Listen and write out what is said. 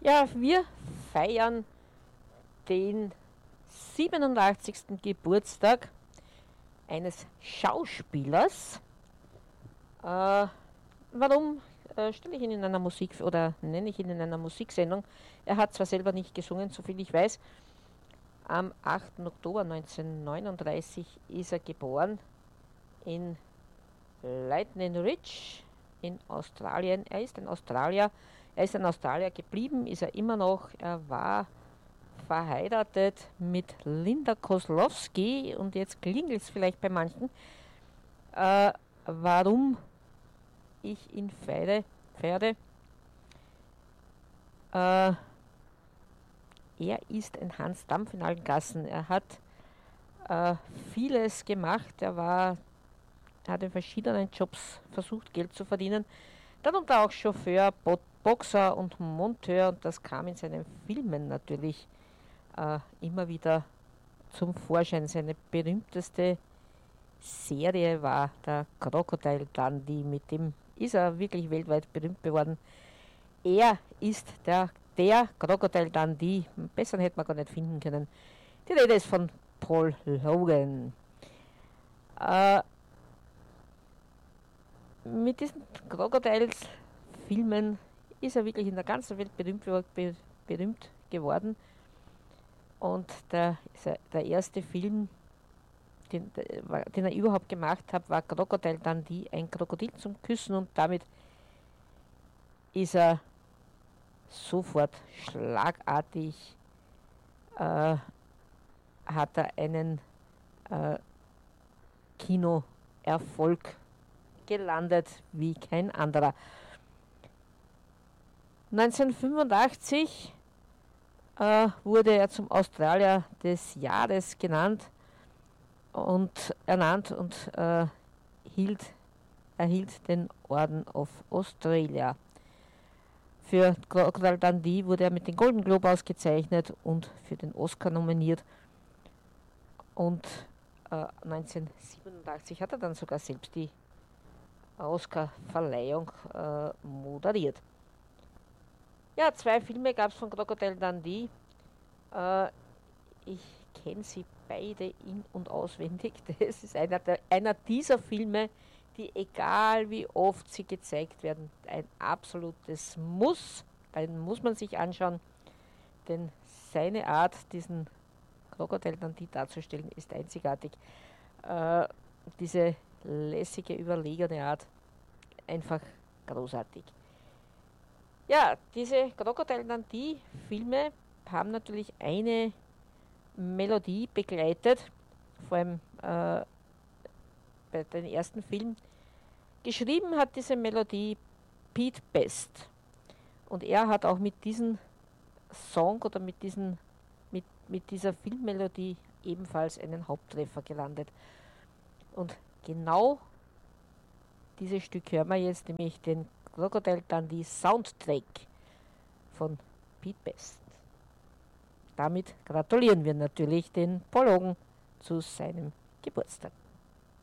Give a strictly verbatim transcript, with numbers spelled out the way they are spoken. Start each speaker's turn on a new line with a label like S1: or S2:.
S1: Ja, wir feiern den siebenundachtzigsten Geburtstag eines Schauspielers. Äh, warum äh, stelle ich ihn in einer Musik oder nenne ich ihn in einer Musiksendung? Er hat zwar selber nicht gesungen, soviel ich weiß. Am achten Oktober neunzehnhundertneununddreißig ist er geboren in Lightning Ridge in Australien. Er ist ein Australier. Er ist ein Australier geblieben, ist er immer noch. Er war verheiratet mit Linda Kozlowski und jetzt klingelt es vielleicht bei manchen, äh, warum ich ihn feiere. feiere. Äh, er ist ein Hans Dampf in allen Gassen. Er hat äh, vieles gemacht. Er war, er hat in verschiedenen Jobs versucht, Geld zu verdienen. Darunter auch Chauffeur, Boxer und Monteur. Und das kam in seinen Filmen natürlich äh, immer wieder zum Vorschein. Seine berühmteste Serie war der Crocodile Dundee. Mit dem ist er wirklich weltweit berühmt geworden. Er ist der, der Crocodile Dundee. Besseren hätte man gar nicht finden können. Die Rede ist von Paul Logan. Äh, mit diesen Crocodiles-Filmen ist er wirklich in der ganzen Welt berühmt, be, berühmt geworden. Und der, der erste Film, den, den er überhaupt gemacht hat, war Crocodile Dundee, ein Krokodil zum Küssen. Und damit ist er sofort schlagartig, äh, hat er einen äh, Kinoerfolg gelandet wie kein anderer. neunzehnhundertfünfundachtzig äh, wurde er zum Australier des Jahres genannt und ernannt und äh, hielt, erhielt den Orden of Australia. Für Crocodile Dundee wurde er mit dem Golden Globe ausgezeichnet und für den Oscar nominiert. Und äh, neunzehnhundertsiebenundachtzig hat er dann sogar selbst die Oscar-Verleihung äh, moderiert. Ja, zwei Filme gab es von Crocodile Dundee. Äh, ich kenne sie beide in- und auswendig. Das ist einer, der, einer dieser Filme, die, egal wie oft sie gezeigt werden, ein absolutes Muss. Den muss man sich anschauen, denn seine Art, diesen Crocodile Dundee darzustellen, ist einzigartig. Äh, diese lässige, überlegene Art, einfach großartig. Ja, diese Crocodile Dundee Filme haben natürlich eine Melodie begleitet, vor allem äh, bei den ersten Filmen. Geschrieben hat diese Melodie Pete Best. Und er hat auch mit diesem Song oder mit, diesen, mit, mit dieser Filmmelodie ebenfalls einen Haupttreffer gelandet. Und genau dieses Stück hören wir jetzt, nämlich den Crocodile Dundee Soundtrack von Pete Best. Damit gratulieren wir natürlich den Paul Logan zu seinem Geburtstag.